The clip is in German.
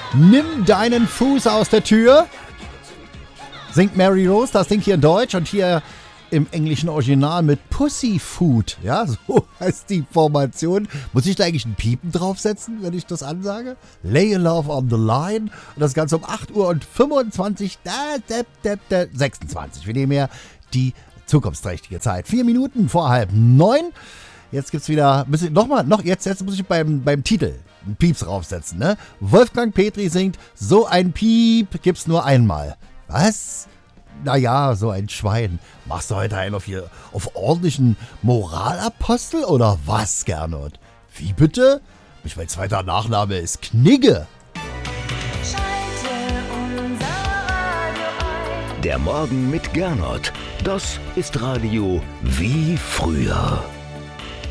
Nimm deinen Fuß aus der Tür. Singt Mary Rose, das Ding hier in Deutsch und hier im englischen Original mit Pussyfoot. Ja, so heißt die Formation. Muss ich da eigentlich ein Piepen draufsetzen, wenn ich das ansage? Lay your love on the line. Und das Ganze um 8 Uhr und 25, 26. Wir nehmen ja die zukunftsträchtige Zeit. 4 Minuten vor 8:30. Jetzt gibt's wieder, jetzt muss ich beim Titel einen Pieps draufsetzen, ne? Wolfgang Petri singt, so ein Piep gibt's nur einmal. Was? Naja, so ein Schwein. Machst du heute einen auf ordentlichen Moralapostel oder was, Gernot? Wie bitte? Mein zweiter Nachname ist Knigge. Schalte unser Radio ein. Der Morgen mit Gernot. Das ist Radio wie früher.